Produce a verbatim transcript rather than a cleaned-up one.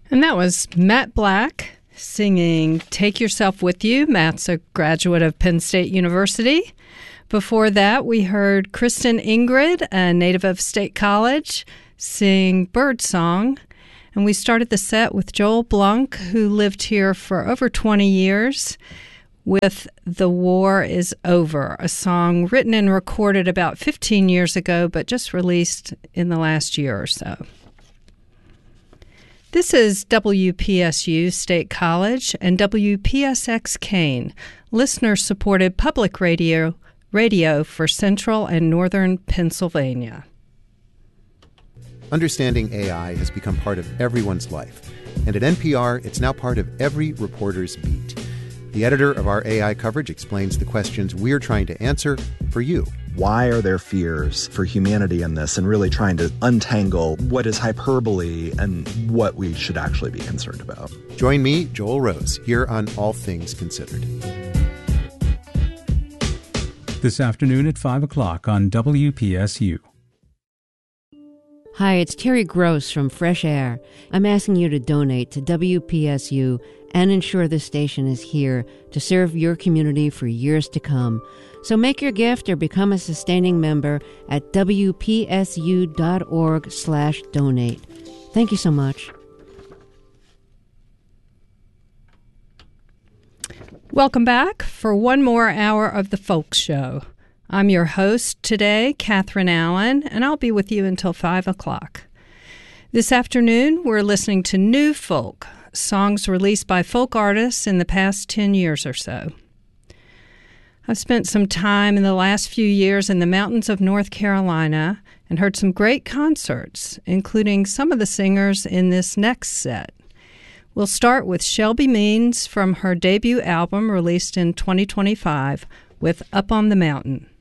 And that was Matt Black singing Take Yourself With You. Matt's a graduate of Penn State University. Before that, we heard Kristen Ingrid, a native of State College, sing Bird Song. And we started the set with Joel Blunk, who lived here for over twenty years, with The War Is Over, a song written and recorded about fifteen years ago, but just released in the last year or so. This is W P S U State College and W P S X Kane, listener-supported public radio radio for Central and Northern Pennsylvania. Understanding A I has become part of everyone's life, and at N P R, it's now part of every reporter's beat. The editor of our A I coverage explains the questions we're trying to answer for you. Why are there fears for humanity in this, and really trying to untangle what is hyperbole and what we should actually be concerned about? Join me, Joel Rose, here on All Things Considered. This afternoon at five o'clock on W P S U. Hi, it's Terry Gross from Fresh Air. I'm asking you to donate to W P S U and ensure this station is here to serve your community for years to come. So make your gift or become a sustaining member at W P S U dot org slash donate. Thank you so much. Welcome back for one more hour of the Folk Show. I'm your host today, Catherine Allen, and I'll be with you until five o'clock. This afternoon, we're listening to new folk, songs released by folk artists in the past ten years or so. I've spent some time in the last few years in the mountains of North Carolina and heard some great concerts, including some of the singers in this next set. We'll start with Shelby Means from her debut album released in twenty twenty-five with Up on the Mountain.